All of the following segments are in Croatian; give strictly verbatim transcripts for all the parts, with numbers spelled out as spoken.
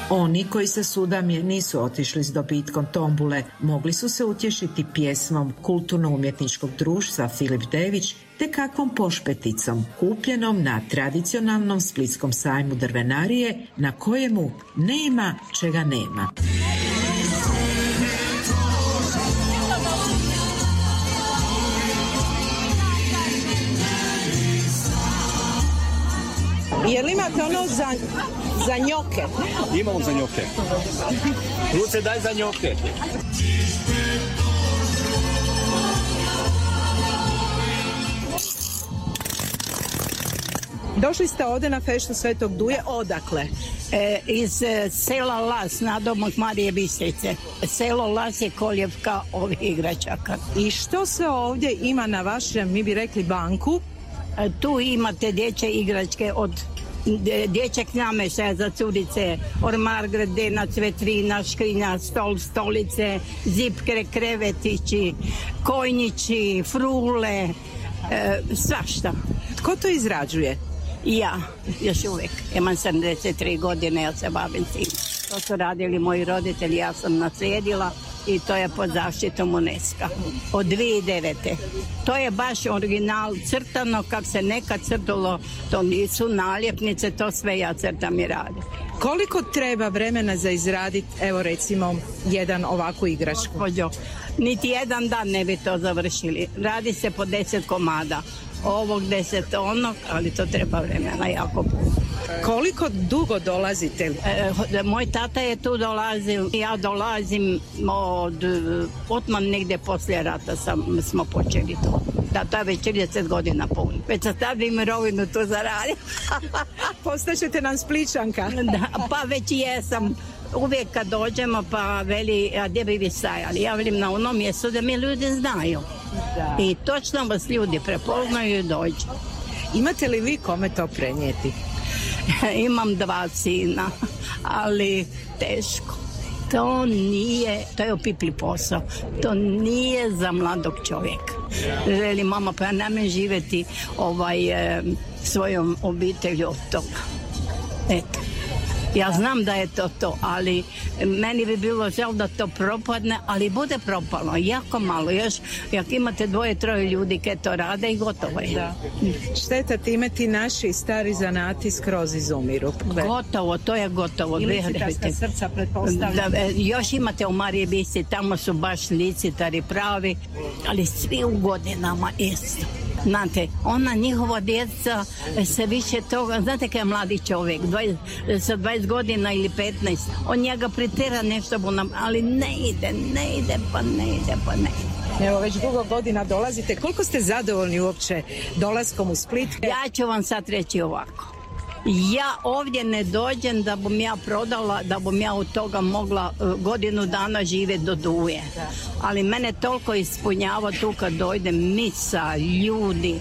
Oni koji sa Sudamije nisu otišli s dobitkom tombule mogli su se utješiti pjesmom kulturno-umjetničkog društva Filip Dević te kakvom pošpeticom kupljenom na tradicionalnom splitskom sajmu drvenarije na kojemu nema čega nema. Jel imate ono za, za njoke? Imamo za njoke. Luce, daj za njoke. Došli ste ovdje na feštu Svetog Duje, odakle? E, iz e, sela Las, nadomak Marije Bistrice. Selo Las je koljevka ovih igračaka. I što se ovdje ima na vašem, mi bi rekli, banku? E, tu imate dječje igračke od dječjeg namještaja za curice, ormar, gredenac, vetrina, škrinja, stol, stolice, zipkre, krevetići, kojnići, frule, e, svašta. Tko to izrađuje? Ja, još uvijek. Imam sedamdeset tri godine, ja se bavim tim. To su radili moji roditelji, ja sam naslijedila i to je pod zaštitom UNESCO od dvije tisuće devete. To je baš original crtano kako se nekad crtalo, to nisu naljepnice, to sve ja crtam i radim. Koliko treba vremena za izraditi, evo recimo, jedan ovakvu igračku? Gospodjo, niti jedan dan ne bi to završili. Radi se po deset komada. Ovog deset onog, ali to treba vremena jako puno. Koliko dugo dolazite? E, moj tata je tu dolazio, ja dolazim od, otman negdje poslije rata sam, smo počeli to. Da, to je već trideset godina puno. Već sam tad i mirovinu tu zaradim. Postaćete nam Spličanka. Da, pa već jesam. Uvijek kad dođemo pa veli, a gdje bi vi stajali? Ja velim na onom mjestu da mi ljudi znaju. Da. I točno vas ljudi prepoznaju i dođu. Imate li vi kome to prenijeti? Imam dva sina, ali teško. To nije, to je opipli posao. To nije za mladog čovjeka. Veli mama, pa ja ne mogu živjeti ovaj, e, svojom obitelju od toga. Eto. Ja znam da je to to, ali meni bi bilo žel da to propadne, ali bude propalo, jako malo. Još, jak imate dvoje, troje ljudi koji to rade i gotovo je. Da. Šteta time ti naši stari zanati skroz izumiru. Gotovo, to je gotovo. I licitarska srca, pretpostavljam. Da, još imate u Marije Bistrici, tamo su baš licitari pravi, ali svi u godinama isto. Znate, ona njihova djeca se više toga, znate kaj je mladi čovjek, dvadeset, sa dvadeset godina ili petnaest, on njega pritjera nešto, ali ne ide, ne ide, pa ne ide, pa ne ide. Evo, već dugo godina dolazite. Koliko ste zadovoljni uopće dolaskom u Split? Ja ću vam sad reći ovako. Ja ovdje ne dođem da bom ja prodala, da bom ja od toga mogla godinu dana živjeti do Duje. Ali mene toliko ispunjava tu kad dojdem, misa, ljudi,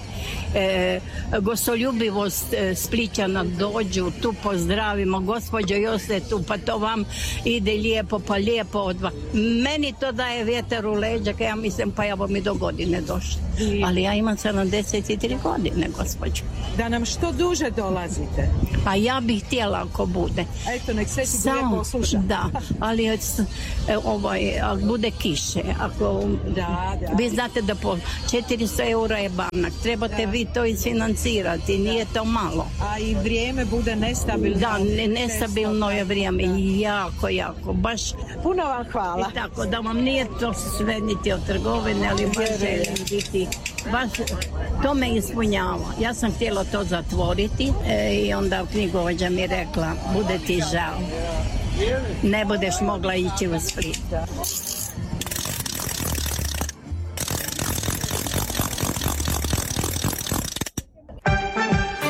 e, gostoljubivost e, Splićana dođu, tu pozdravimo, gospođo Jose tu, pa to vam ide lijepo, pa lijepo odva. Meni to daje vjetar u leđa, kad ja mislim, pa ja bom i do godine došla. Ali ja imam sedamdeset tri godine, gospođo. Da nam što duže dolazite? Pa ja bih htjela ako bude. Eto, nek se ti bude posluša. Da, ali e, ovaj, ako bude kiše, ako... Da, da. Vi znate da po četiristo eura je banak, trebate da. Vi to isfinancirati, nije to malo. A i vrijeme bude nestabilno. Da, ne, nestabilno je vrijeme, da. Jako, jako, baš. Puno vam hvala. I tako, da vam nije to sve niti od trgovine, ali baš želim biti, baš to me ispunjava. Ja sam htjela to zatvoriti e, i onda knjigovođa mi rekla, bude ti žao, ne budeš mogla ići u Split.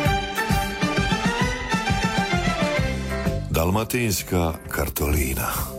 Dalmatinska kartolina.